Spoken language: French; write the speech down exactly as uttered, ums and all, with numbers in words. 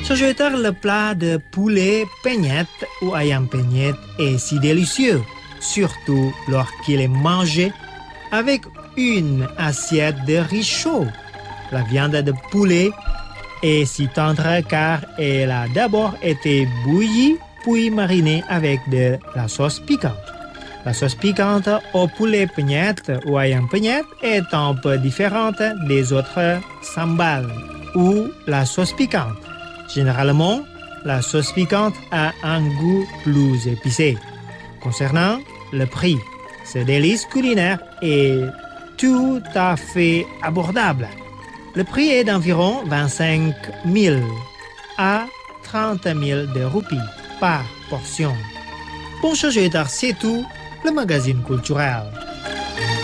Sajotar, le plat de poulet peignette ou ayam peignette est si délicieux, surtout lorsqu'il est mangé avec une assiette de riz chaud. La viande de poulet est si tendre car elle a d'abord été bouillie puis marinée avec de la sauce piquante. La sauce piquante au poulet peignette ou ayam peignette est un peu différente des autres sambal ou la sauce piquante. Généralement, la sauce piquante a un goût plus épicé. Concernant le prix, ce délice culinaire est tout à fait abordable. Le prix est d'environ vingt-cinq mille à trente mille de roupies par portion. Pour Sajotar, c'est tout, le magazine culturel.